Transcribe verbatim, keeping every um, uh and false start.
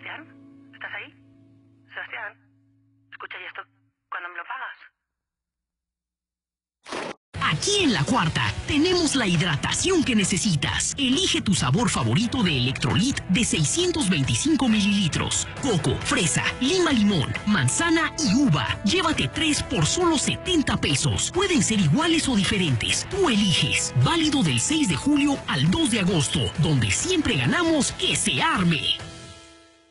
Sebastián, ¿estás ahí? Sebastián, escucha, ¿y esto cuándo me lo pagas? Aquí en La Cuarta tenemos la hidratación que necesitas. Elige tu sabor favorito de Electrolit de seiscientos veinticinco mililitros. Coco, fresa, lima limón, manzana y uva. Llévate tres por solo setenta pesos. Pueden ser iguales o diferentes. Tú eliges. Válido del seis de julio al dos de agosto, donde siempre ganamos que se arme.